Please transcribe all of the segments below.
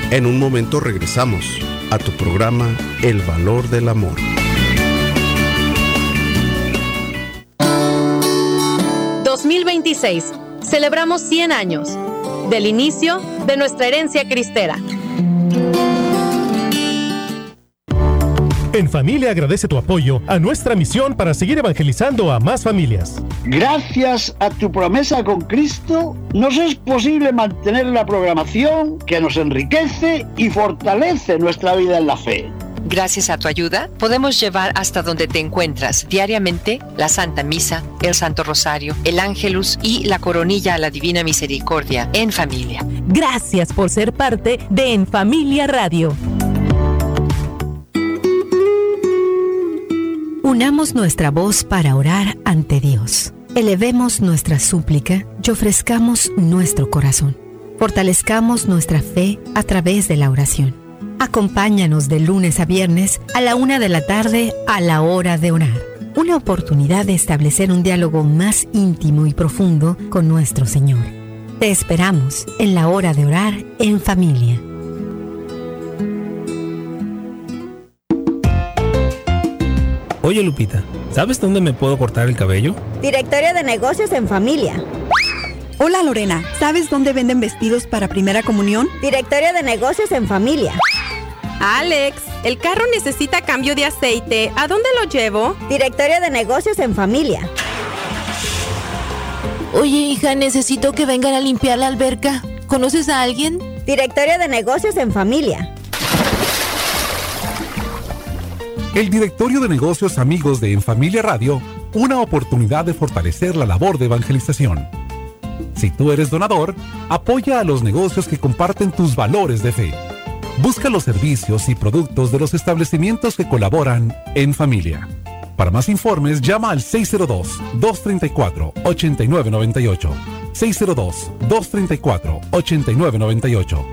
En un momento regresamos a tu programa El Valor del Amor. ...2026... celebramos 100 años... del inicio de nuestra herencia cristera. En Familia agradece tu apoyo a nuestra misión para seguir evangelizando a más familias. Gracias a tu promesa con Cristo, nos es posible mantener la programación que nos enriquece y fortalece nuestra vida en la fe. Gracias a tu ayuda, podemos llevar hasta donde te encuentras diariamente la Santa Misa, el Santo Rosario, el Ángelus y la Coronilla a la Divina Misericordia en familia. Gracias por ser parte de En Familia Radio. Unamos nuestra voz para orar ante Dios. Elevemos nuestra súplica y ofrezcamos nuestro corazón. Fortalezcamos nuestra fe a través de la oración. Acompáñanos de lunes a viernes a la 1:00 p.m. a la hora de orar. Una oportunidad de establecer un diálogo más íntimo y profundo con nuestro Señor. Te esperamos en la hora de orar en familia. Oye, Lupita, ¿sabes dónde me puedo cortar el cabello? Directorio de Negocios en Familia. Hola, Lorena, ¿sabes dónde venden vestidos para primera comunión? Directorio de Negocios en Familia. Alex, el carro necesita cambio de aceite. ¿A dónde lo llevo? Directorio de Negocios en Familia. Oye, hija, necesito que vengan a limpiar la alberca. ¿Conoces a alguien? Directorio de Negocios en Familia. El Directorio de Negocios Amigos de En Familia Radio, una oportunidad de fortalecer la labor de evangelización. Si tú eres donador, apoya a los negocios que comparten tus valores de fe. Busca los servicios y productos de los establecimientos que colaboran en familia. Para más informes, llama al 602-234-8998. 602-234-8998.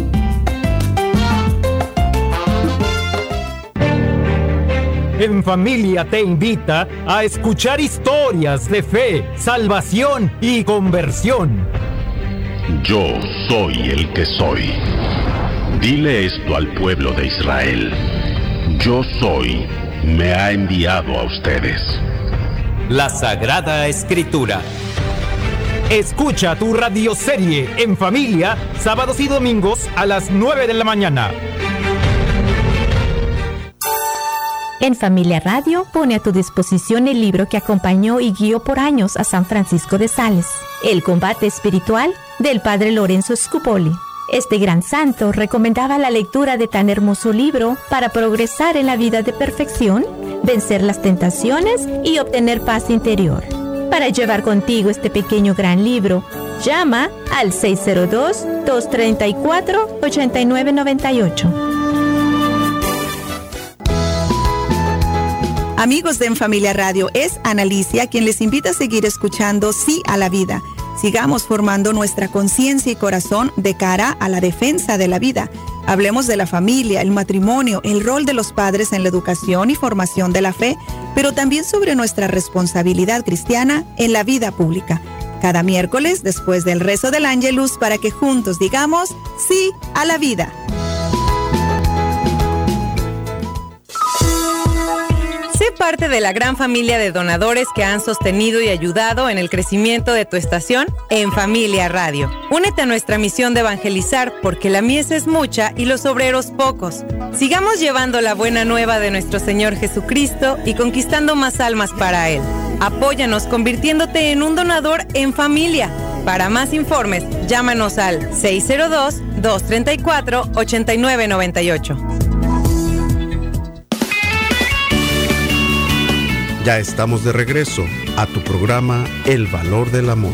En Familia te invita a escuchar historias de fe, salvación y conversión. Yo soy el que soy. Dile esto al pueblo de Israel. Yo soy, me ha enviado a ustedes. La Sagrada Escritura. Escucha tu radioserie En Familia, sábados y domingos a las 9 de la mañana. En Familia Radio pone a tu disposición el libro que acompañó y guió por años a San Francisco de Sales, El combate espiritual del Padre Lorenzo Scupoli. Este gran santo recomendaba la lectura de tan hermoso libro para progresar en la vida de perfección, vencer las tentaciones y obtener paz interior. Para llevar contigo este pequeño gran libro, llama al 602-234-8998. Amigos de En Familia Radio, es Ana Alicia quien les invita a seguir escuchando Sí a la Vida. Sigamos formando nuestra conciencia y corazón de cara a la defensa de la vida. Hablemos de la familia, el matrimonio, el rol de los padres en la educación y formación de la fe, pero también sobre nuestra responsabilidad cristiana en la vida pública. Cada miércoles, después del rezo del Ángelus, para que juntos digamos Sí a la Vida. Sé parte de la gran familia de donadores que han sostenido y ayudado en el crecimiento de tu estación En Familia Radio. Únete a nuestra misión de evangelizar porque la mies es mucha y los obreros pocos. Sigamos llevando la buena nueva de nuestro Señor Jesucristo y conquistando más almas para Él. Apóyanos convirtiéndote en un donador en familia. Para más informes, llámanos al 602-234-8998. Ya estamos de regreso a tu programa El Valor del Amor.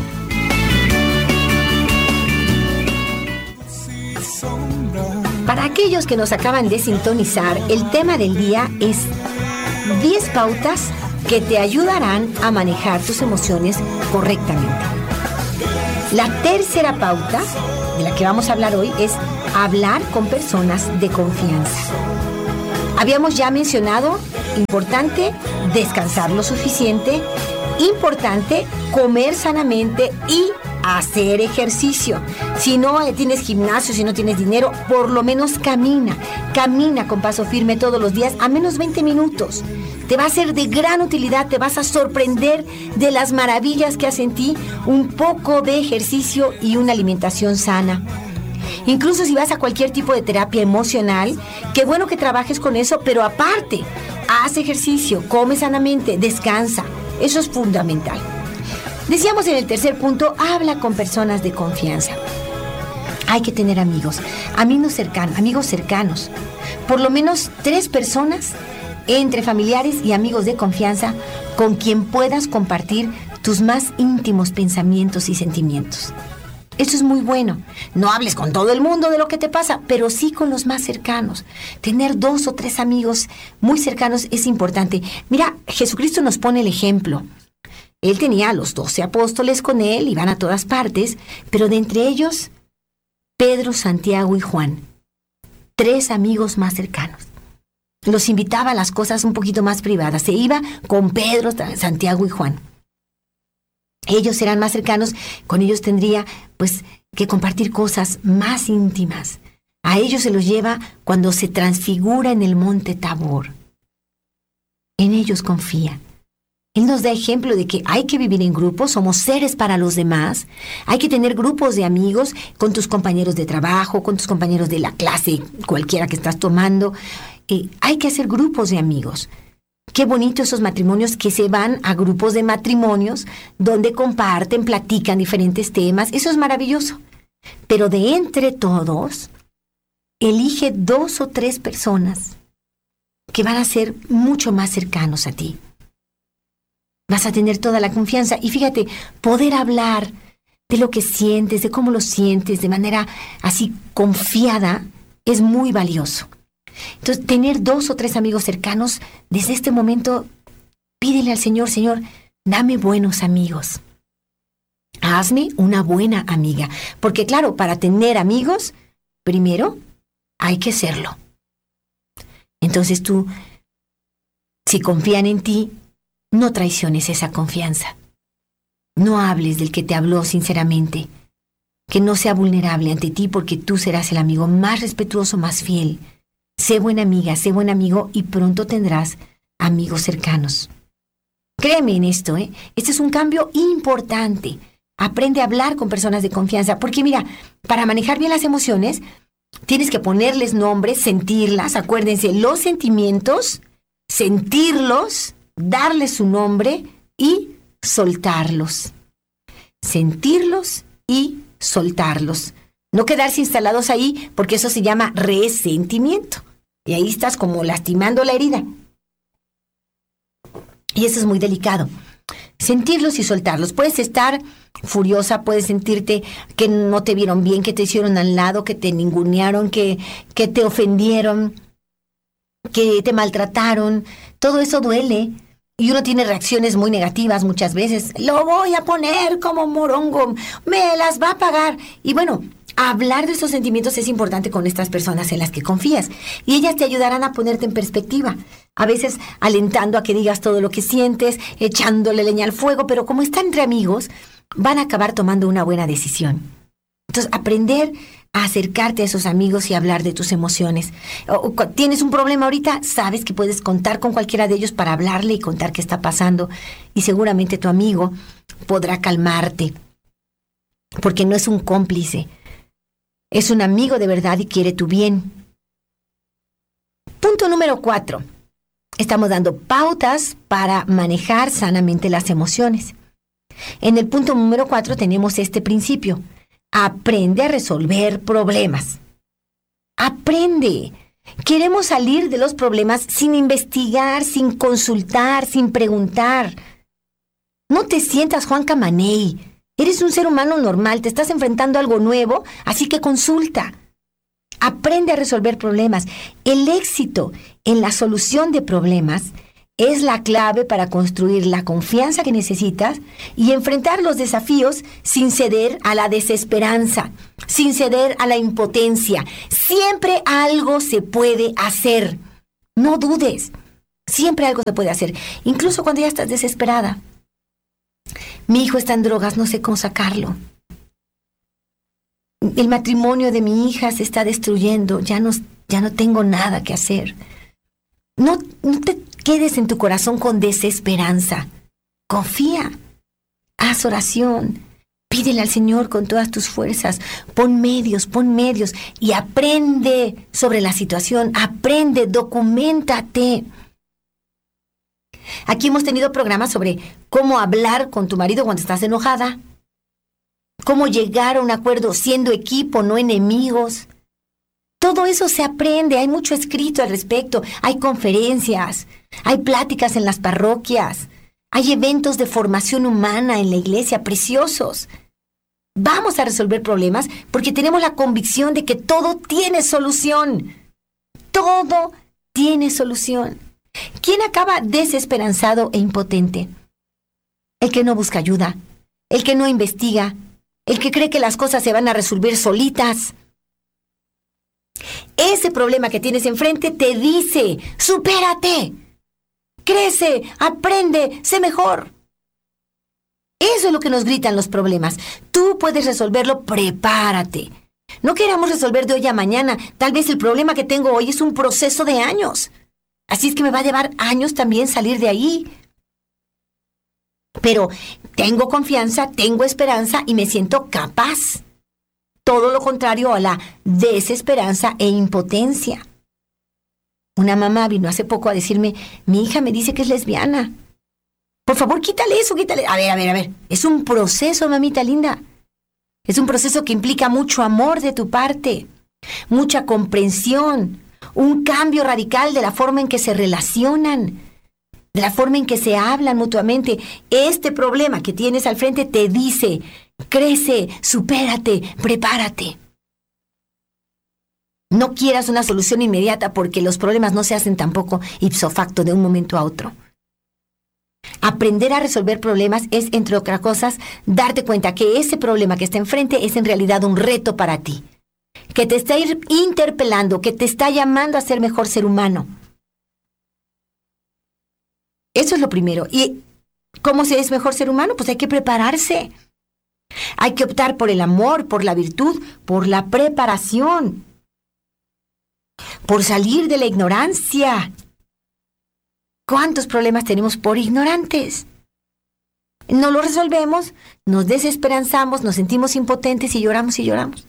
Para aquellos que nos acaban de sintonizar, el tema del día es 10 pautas que te ayudarán a manejar tus emociones correctamente. La tercera pauta de la que vamos a hablar hoy es hablar con personas de confianza. Habíamos ya mencionado, importante, descansar lo suficiente, importante, comer sanamente y hacer ejercicio. Si no tienes gimnasio, si no tienes dinero, por lo menos camina. Camina con paso firme todos los días, a menos 20 minutos. Te va a ser de gran utilidad, te vas a sorprender de las maravillas que hace en ti un poco de ejercicio y una alimentación sana. Incluso si vas a cualquier tipo de terapia emocional, qué bueno que trabajes con eso, pero aparte, haz ejercicio, come sanamente, descansa. Eso es fundamental. Decíamos en el tercer punto, habla con personas de confianza. Hay que tener amigos cercanos. Por lo menos 3 personas entre familiares y amigos de confianza con quien puedas compartir tus más íntimos pensamientos y sentimientos. Eso es muy bueno. No hables con todo el mundo de lo que te pasa, pero sí con los más cercanos. Tener 2 o 3 amigos muy cercanos es importante. Mira, Jesucristo nos pone el ejemplo. Él tenía a los 12 apóstoles con él, iban a todas partes, pero de entre ellos, Pedro, Santiago y Juan. 3 amigos más cercanos. Los invitaba a las cosas un poquito más privadas. Se iba con Pedro, Santiago y Juan. Ellos eran más cercanos, con ellos tendría pues que compartir cosas más íntimas. A ellos se los lleva cuando se transfigura en el monte Tabor. En ellos confía. Él nos da ejemplo de que hay que vivir en grupos, somos seres para los demás. Hay que tener grupos de amigos con tus compañeros de trabajo, con tus compañeros de la clase, cualquiera que estás tomando. Hay que hacer grupos de amigos. Qué bonito esos matrimonios que se van a grupos de matrimonios donde comparten, platican diferentes temas. Eso es maravilloso. Pero de entre todos, elige 2 o 3 personas que van a ser mucho más cercanos a ti. Vas a tener toda la confianza. Y fíjate, poder hablar de lo que sientes, de cómo lo sientes, de manera así confiada, es muy valioso. Entonces, tener 2 o 3 amigos cercanos, desde este momento, pídele al Señor, Señor, dame buenos amigos. Hazme una buena amiga. Porque claro, para tener amigos, primero hay que serlo. Entonces tú, si confían en ti, no traiciones esa confianza. No hables del que te habló sinceramente. Que no sea vulnerable ante ti porque tú serás el amigo más respetuoso, más fiel. Sé buena amiga, sé buen amigo y pronto tendrás amigos cercanos. Créeme en esto, Este es un cambio importante. Aprende a hablar con personas de confianza. Porque mira, para manejar bien las emociones, tienes que ponerles nombres, sentirlas. Acuérdense, los sentimientos, sentirlos, darles su nombre y soltarlos. Sentirlos y soltarlos. No quedarse instalados ahí porque eso se llama resentimiento. Y ahí estás como lastimando la herida. Y eso es muy delicado. Sentirlos y soltarlos. Puedes estar furiosa, puedes sentirte que no te vieron bien, que te hicieron al lado, que te ningunearon, que te ofendieron, que te maltrataron. Todo eso duele. Y uno tiene reacciones muy negativas muchas veces. Lo voy a poner como morongo, me las va a pagar. Y bueno, hablar de esos sentimientos es importante con estas personas en las que confías. Y ellas te ayudarán a ponerte en perspectiva. A veces alentando a que digas todo lo que sientes, echándole leña al fuego. Pero como está entre amigos, van a acabar tomando una buena decisión. Entonces, aprender a acercarte a esos amigos y hablar de tus emociones. ¿Tienes un problema ahorita? Sabes que puedes contar con cualquiera de ellos para hablarle y contar qué está pasando. Y seguramente tu amigo podrá calmarte. Porque no es un cómplice. Es un amigo de verdad y quiere tu bien. Punto número 4. Estamos dando pautas para manejar sanamente las emociones. En el punto número 4 tenemos este principio. Aprende a resolver problemas. Aprende. Queremos salir de los problemas sin investigar, sin consultar, sin preguntar. No te sientas Juan Camaney. Eres un ser humano normal, te estás enfrentando a algo nuevo, así que consulta. Aprende a resolver problemas. El éxito en la solución de problemas es la clave para construir la confianza que necesitas y enfrentar los desafíos sin ceder a la desesperanza, sin ceder a la impotencia. Siempre algo se puede hacer. No dudes. Siempre algo se puede hacer, incluso cuando ya estás desesperada. Mi hijo está en drogas, no sé cómo sacarlo. El matrimonio de mi hija se está destruyendo, ya no tengo nada que hacer. No te quedes en tu corazón con desesperanza. Confía, haz oración, pídele al Señor con todas tus fuerzas, pon medios y aprende sobre la situación, aprende, documéntate. Aquí hemos tenido programas sobre cómo hablar con tu marido cuando estás enojada, cómo llegar a un acuerdo siendo equipo, no enemigos. Todo eso se aprende, hay mucho escrito al respecto, hay conferencias, hay pláticas en las parroquias, hay eventos de formación humana en la iglesia preciosos. Vamos a resolver problemas porque tenemos la convicción de que todo tiene solución. Todo tiene solución. ¿Quién acaba desesperanzado e impotente? El que no busca ayuda, el que no investiga, el que cree que las cosas se van a resolver solitas. Ese problema que tienes enfrente te dice, supérate, crece, aprende, sé mejor. Eso es lo que nos gritan los problemas. Tú puedes resolverlo, prepárate. No queramos resolver de hoy a mañana. Tal vez el problema que tengo hoy es un proceso de años. Así es que me va a llevar años también salir de ahí. Pero tengo confianza, tengo esperanza y me siento capaz. Todo lo contrario a la desesperanza e impotencia. Una mamá vino hace poco a decirme, mi hija me dice que es lesbiana. Por favor, quítale eso, quítale. A ver. Es un proceso, mamita linda. Es un proceso que implica mucho amor de tu parte, mucha comprensión, un cambio radical de la forma en que se relacionan, de la forma en que se hablan mutuamente. Este problema que tienes al frente te dice, crece, supérate, prepárate. No quieras una solución inmediata porque los problemas no se hacen tampoco ipso facto de un momento a otro. Aprender a resolver problemas es, entre otras cosas, darte cuenta que ese problema que está enfrente es en realidad un reto para ti, que te está interpelando, que te está llamando a ser mejor ser humano. Eso es lo primero. ¿Y cómo se es mejor ser humano? Pues hay que prepararse. Hay que optar por el amor, por la virtud, por la preparación, por salir de la ignorancia. ¿Cuántos problemas tenemos por ignorantes? No los resolvemos, nos desesperanzamos, nos sentimos impotentes y lloramos y lloramos.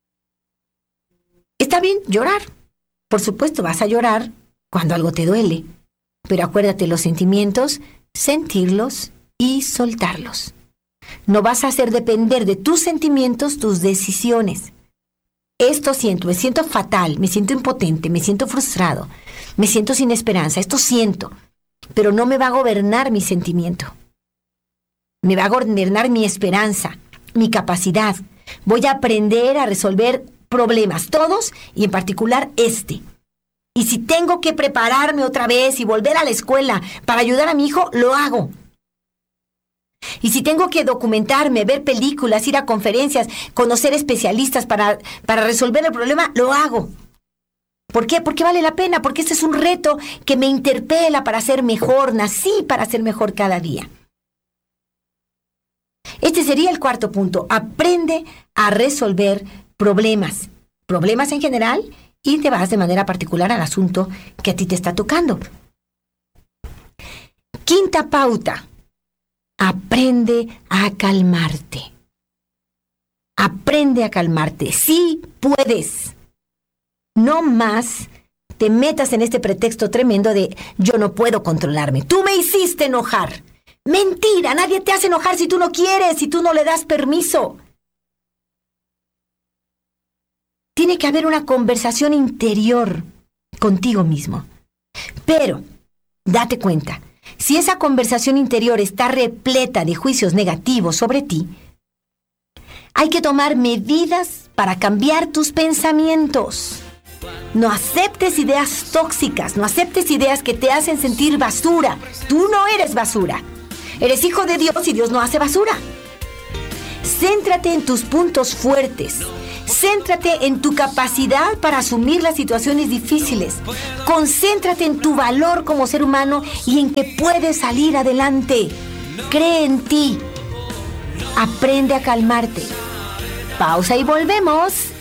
Está bien llorar. Por supuesto, vas a llorar cuando algo te duele. Pero acuérdate, los sentimientos, sentirlos y soltarlos. No vas a hacer depender de tus sentimientos tus decisiones. Esto siento, me siento fatal, me siento impotente, me siento frustrado, me siento sin esperanza, esto siento. Pero no me va a gobernar mi sentimiento. Me va a gobernar mi esperanza, mi capacidad. Voy a aprender a resolver problemas, todos y en particular este. Y si tengo que prepararme otra vez y volver a la escuela para ayudar a mi hijo, lo hago. Y si tengo que documentarme, ver películas, ir a conferencias, conocer especialistas para resolver el problema, lo hago. ¿Por qué? Porque vale la pena, porque este es un reto que me interpela para ser mejor, nací para ser mejor cada día. Este sería el cuarto punto. Aprende a resolver problemas. Problemas en general y te vas de manera particular al asunto que a ti te está tocando. Quinta pauta. Aprende a calmarte. Aprende a calmarte. Sí puedes. No más te metas en este pretexto tremendo de yo no puedo controlarme. Tú me hiciste enojar. Mentira, nadie te hace enojar si tú no quieres, si tú no le das permiso. Tiene que haber una conversación interior contigo mismo. Pero, date cuenta, si esa conversación interior está repleta de juicios negativos sobre ti, hay que tomar medidas para cambiar tus pensamientos. No aceptes ideas tóxicas, no aceptes ideas que te hacen sentir basura. Tú no eres basura. Eres hijo de Dios y Dios no hace basura. Céntrate en tus puntos fuertes. Céntrate en tu capacidad para asumir las situaciones difíciles. Concéntrate en tu valor como ser humano y en que puedes salir adelante. Cree en ti. Aprende a calmarte. Pausa y volvemos.